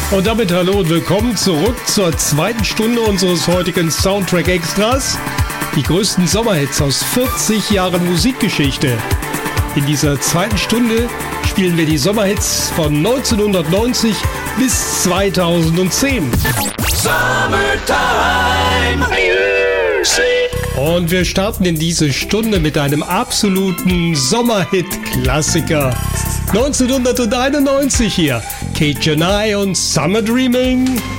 Und damit hallo und willkommen zurück zur zweiten Stunde unseres heutigen Soundtrack Extras. Die größten Sommerhits aus 40 Jahren Musikgeschichte. In dieser zweiten Stunde spielen wir die Sommerhits von 1990 bis 2010. Summertime Music. Und wir starten in diese Stunde mit einem absoluten Sommerhit-Klassiker. 1991 hier, Kate Janai und Summer Dreaming.